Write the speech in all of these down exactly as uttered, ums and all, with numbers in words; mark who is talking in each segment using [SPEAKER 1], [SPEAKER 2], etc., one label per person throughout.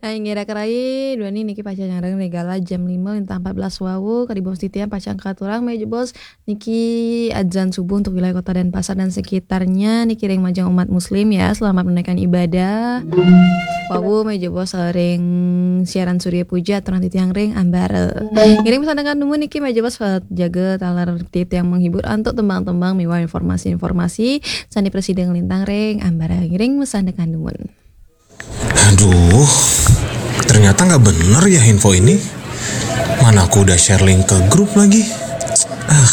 [SPEAKER 1] Ay ngira kerai dua nih niki pacang ngareng regala jam lima lintang empat belas wawu kadi bos titian pacang katurang meja bos niki adzan subuh untuk wilayah Kota Denpasar dan sekitarnya niki ring majang umat muslim ya selamat menunaikan ibadah. Wawu meja bos ring siaran Surya Puja turang titiang ring ambare. Ngiring pesan dengan nunggu niki meja bos jaga talar tit yang menghibur untuk tembang-tembang miwa informasi-informasi sandi presiden lintang ring ambare ngiring pesan dengan nunggu.
[SPEAKER 2] Aduh, ternyata nggak bener ya info ini. Mana aku udah share link ke grup lagi. Ah,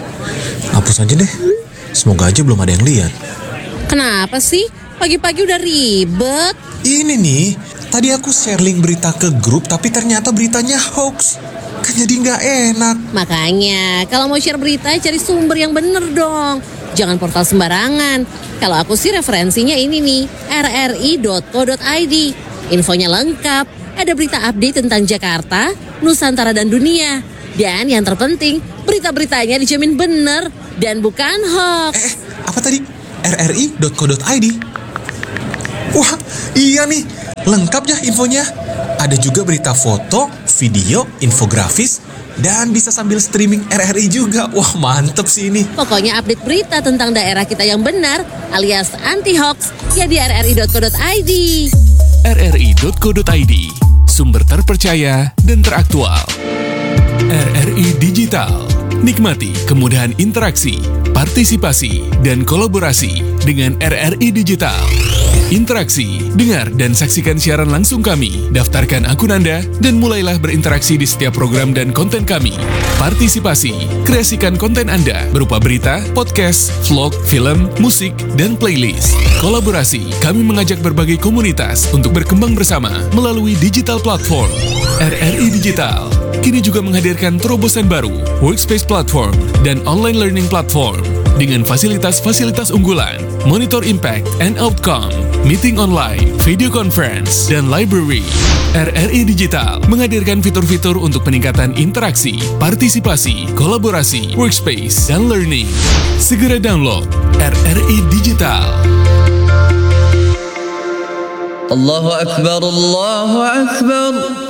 [SPEAKER 2] hapus aja deh. Semoga aja belum ada yang lihat.
[SPEAKER 3] Kenapa sih? Pagi-pagi udah ribet.
[SPEAKER 2] Ini nih, tadi aku share link berita ke grup, tapi ternyata beritanya hoax. Kan jadi nggak enak.
[SPEAKER 3] Makanya, kalau mau share berita, cari sumber yang bener dong. Jangan portal sembarangan. Kalau aku sih referensinya ini nih, r r i dot co dot i d. Infonya lengkap, ada berita update tentang Jakarta, Nusantara dan dunia. Dan yang terpenting, berita-beritanya dijamin bener dan bukan hoax.
[SPEAKER 2] Eh, apa tadi? r r i dot co dot i d. Wah, iya nih, lengkap ya infonya. Ada juga berita foto, video, infografis, dan bisa sambil streaming R R I juga. Wah, mantep sih ini.
[SPEAKER 3] Pokoknya update berita tentang daerah kita yang benar alias anti-hoax ya di r r i dot co dot i d.
[SPEAKER 4] r r i dot co dot i d, sumber terpercaya dan teraktual. R R I Digital, nikmati kemudahan interaksi, partisipasi, dan kolaborasi dengan R R I Digital. Interaksi, dengar dan saksikan siaran langsung kami, daftarkan akun Anda, dan mulailah berinteraksi di setiap program dan konten kami. Partisipasi, kreasikan konten Anda berupa berita, podcast, vlog, film, musik, dan playlist. Kolaborasi, kami mengajak berbagai komunitas untuk berkembang bersama melalui digital platform. R R I Digital kini juga menghadirkan terobosan baru, workspace platform, dan online learning platform dengan fasilitas-fasilitas unggulan, monitor impact and outcome, meeting online, video conference, dan library. R R I Digital menghadirkan fitur-fitur untuk peningkatan interaksi, partisipasi, kolaborasi, workspace, dan learning. Segera download R R I Digital.
[SPEAKER 5] Allahu Akbar, Allahu Akbar.